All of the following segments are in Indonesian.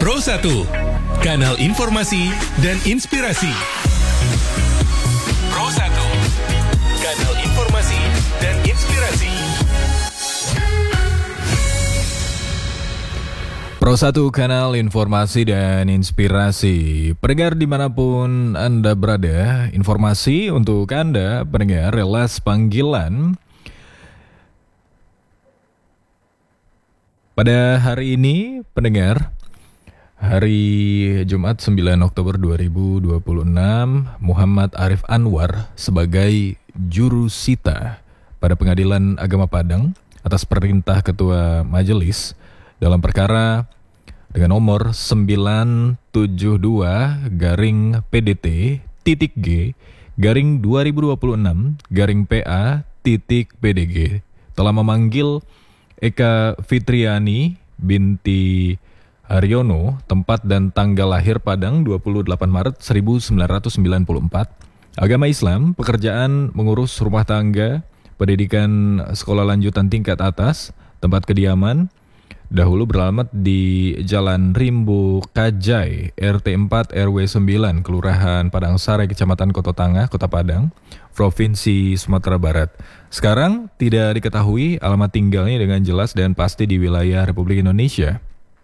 Pro 1, kanal informasi dan inspirasi. Pro 1, kanal informasi dan inspirasi. Pro 1, kanal informasi dan inspirasi. Pendengar dimanapun Anda berada, informasi untuk Anda, pendengar, Relas Panggilan. Pada hari ini, pendengar, hari Jumat 9 Oktober 2026, Muhammad Arif Anwar sebagai jurusita pada Pengadilan Agama Padang atas perintah Ketua Majelis dalam perkara dengan nomor 972-G/2026-PA-PDG telah memanggil Eka Fitriani binti Haryono, tempat dan tanggal lahir Padang 28 Maret 1994, agama Islam, pekerjaan mengurus rumah tangga, pendidikan sekolah lanjutan tingkat atas, tempat kediaman, dahulu beralamat di Jalan Rimbo Kajai, RT 4 RW 9, Kelurahan Padang Sare, Kecamatan Koto Tangah, Kota Padang, Provinsi Sumatera Barat. Sekarang tidak diketahui alamat tinggalnya dengan jelas dan pasti di wilayah Republik Indonesia.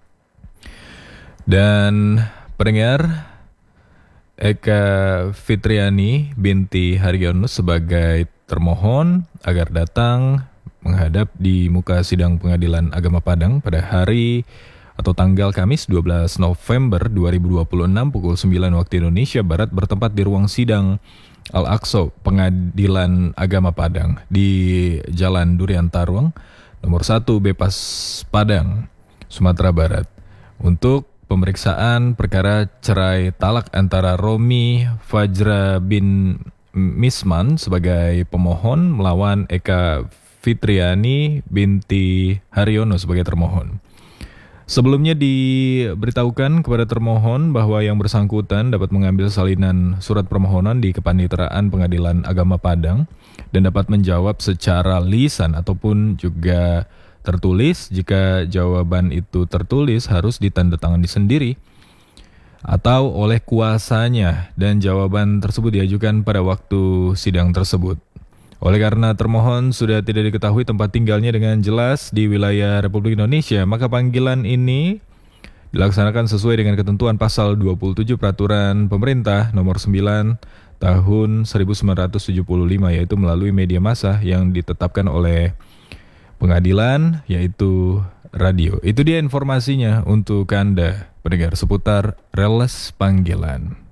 Dan pendengar, Eka Fitriani binti Haryono sebagai termohon agar datang menghadap di muka sidang Pengadilan Agama Padang pada hari atau tanggal Kamis 12 November 2026 pukul 9 waktu Indonesia Barat bertempat di ruang sidang Al-Aqsa Pengadilan Agama Padang di Jalan Durian Tarwang nomor 1 Bepas Padang, Sumatera Barat untuk pemeriksaan perkara cerai talak antara Romi Fajra bin Misman sebagai pemohon melawan Eka Fitriani binti Haryono sebagai termohon. Sebelumnya diberitahukan kepada termohon bahwa yang bersangkutan dapat mengambil salinan surat permohonan di Kepanitraan Pengadilan Agama Padang dan dapat menjawab secara lisan ataupun juga tertulis. Jika jawaban itu tertulis harus ditandatangani sendiri atau oleh kuasanya dan jawaban tersebut diajukan pada waktu sidang tersebut. Oleh karena termohon sudah tidak diketahui tempat tinggalnya dengan jelas di wilayah Republik Indonesia, maka panggilan ini dilaksanakan sesuai dengan ketentuan pasal 27 Peraturan Pemerintah nomor 9 tahun 1975, yaitu melalui media massa yang ditetapkan oleh pengadilan, yaitu radio. Itu dia informasinya untuk Anda, pendengar, seputar Relas Panggilan.